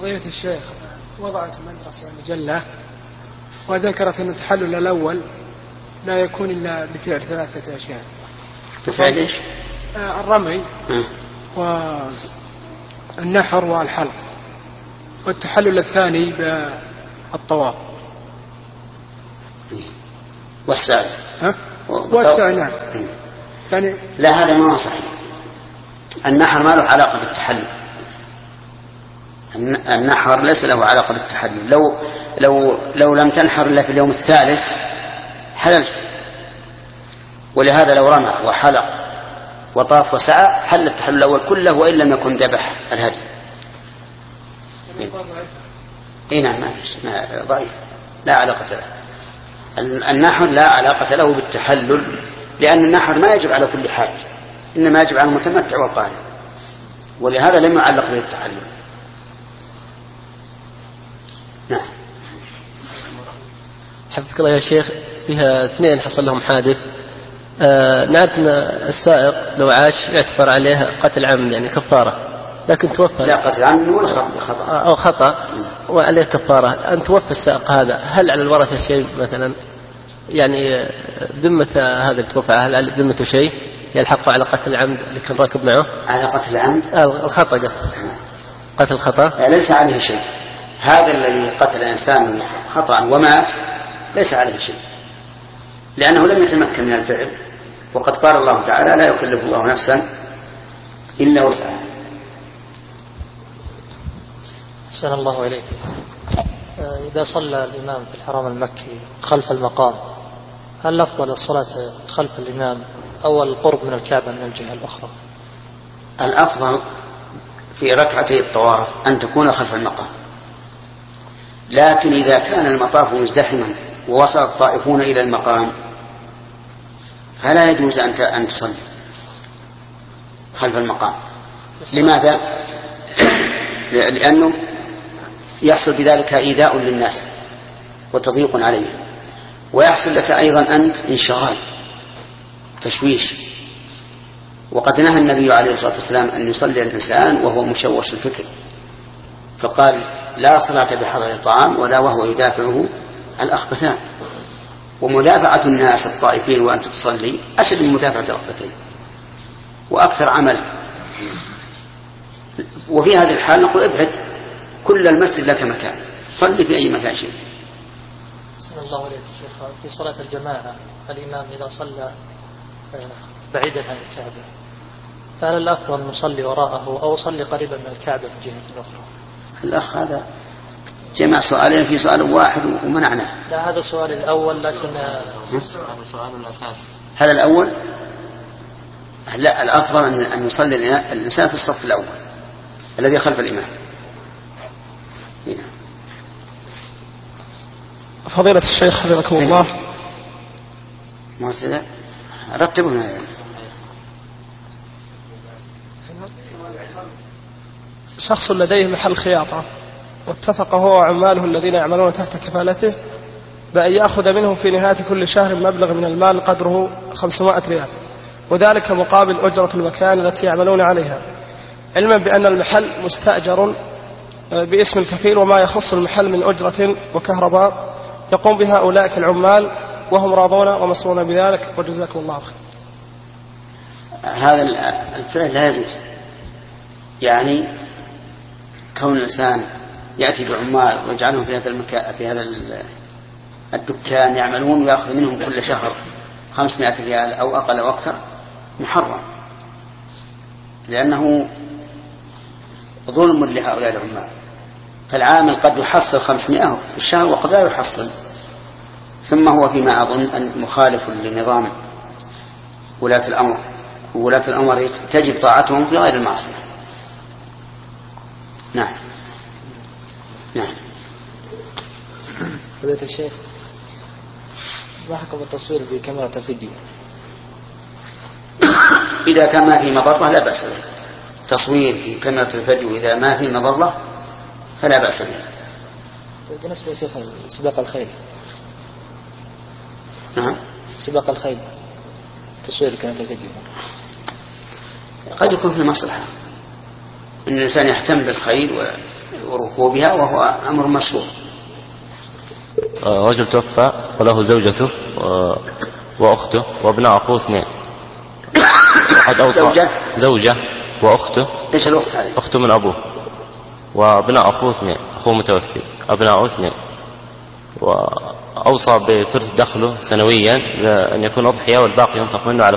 فضيلة الشيخ، وضعت مدرسة مجلة وذكرت أن التحلل الأول لا يكون إلا بفعل 3 أشياء. بفعل إيش؟ الرمي والنحر والحلق، والتحلل الثاني بالطواف والسعي. والسعي نعم. يعني لا، هذا ما هو صحيح. النحر ما له علاقة بالتحلل. النحر ليس له علاقة بالتحلل. لو لم تنحر إلا في اليوم الثالث حللت. ولهذا لو رمى وحلق وطاف وسعى حل التحلل الأول كله وإن لم يكن ذبح الهدي. نعم، ما ضعيف، لا علاقة له. النحر لا علاقة له بالتحلل، لأن النحر ما يجب على كل حاج، إنما يجب على المتمتع والقارن، ولهذا لم يعلق به التحلل. نعم. حفظك الله يا شيخ، فيها 2 حصل لهم حادث. نعرف أن السائق لو عاش يعتبر عليه قتل عمد يعني كفارة، لكن توفى. لا، قتل عمد ولا خطأ أو خطأ وعليه كفارة. أن توفى السائق هذا، هل على الورثة شيء مثلا؟ يعني ذمة هذا التوفى، هل على ذمته شيء يلحقه على قتل العمد اللي كان راكب معه؟ على قتل العمد؟ الخطأ، قتل الخطأ ليس عليه شيء. هذا الذي قتل إنسان خطأ ومات ليس عليه شيء، لأنه لم يتمكن من الفعل، وقد قال الله تعالى: لا يكلف الله نفسا إلا وسعها. أحسن الله إليك. إذا صلى الإمام في الحرم المكي خلف المقام، هل الأفضل الصلاة خلف الإمام أو القرب من الكعبة من الجهة الأخرى؟ الأفضل في ركعتي الطواف أن تكون خلف المقام، لكن إذا كان المطاف مزدحما ووصل الطائفون إلى المقام فلا يجوز أن تصلي خلف المقام. لماذا؟ لأنه يحصل بذلك إيذاء للناس وتضييق عليهم، ويحصل لك أيضا أنت انشغال تشويش. وقد نهى النبي عليه الصلاة والسلام أن يصلي الإنسان وهو مشوش الفكر، فقال: لا صلاة بحضر الطعام ولا وهو يدافعه الأخبثان. ومدافعة الناس الطائفين وأنت تصلي أشد من مدافعة الأخبثين وأكثر عمل. وفي هذه الحال نقول: ابعد، كل المسجد لك مكان، صلي في أي مكان شئت. بسم الله عليك شيخ. في صلاة الجماعة الإمام إذا صلى بعيدا عن الكعبة، فهل الأفضل نصلي وراءه أو صلي قريبا من الكعبة من جهة أخرى؟ الأخ هذا جمع سؤالين في سؤال واحد ومنعناه. لا، هذا السؤال الأول، لكن هذا سؤال الأساس. هذا الأول. لا، الأفضل أن يصلي الإنسان في الصف الأول الذي خلف الإمام. فضيلة الشيخ حفظكم الله، رتبنا شخص لديه محل خياطة واتفق هو وعماله الذين يعملون تحت كفالته بأن يأخذ منهم في نهاية كل شهر مبلغ من المال قدره 500 ريال، وذلك مقابل أجرة المكان التي يعملون عليها، علما بأن المحل مستأجر باسم الكفيل وما يخص المحل من أجرة وكهرباء يقوم بها أولئك العمال وهم راضون ومسرون بذلك، وجزاكم الله خير. هذا الفعل لا يجوز. يعني كون الإنسان يأتي بعمال ويجعلهم في هذا المكان في هذا الدكان يعملون ويأخذ منهم كل شهر 500 ريال أو أقل أو أكثر محرم، لأنه ظلم لهؤلاء العمال. فالعامل قد يحصل 500 في الشهر وقد لا يحصل، ثم هو فيما أظن أن مخالف لنظام ولاة الأمر، وولاة الأمر تجب طاعتهم في غير المعصية. نعم. فضيلة الشيخ، ما حكم التصوير بكاميرا الفيديو؟ إذا كان ما في مضرة لا بأس به. تصوير في كاميرا الفيديو إذا ما في مضرة فلا بأس به. بالنسبة لشيخ سباق الخيل. نعم. سباق الخيل تصوير كاميرا الفيديو قد يكون في مصلحة، أن الإنسان يهتم بالخيل وركوبها، وهو أمر مشروع. رجل توفى وله زوجته وأخته وابناء أخوه 2. أحد أوصى زوجة وأخته. إيش الأخت هذه؟ أخته من أبوه، وابناء أخوه 2، أخوه متوفي أبناءه 2. وأوصى بثلث دخله سنويا أن يكون أضحية والباقي ينفق منه على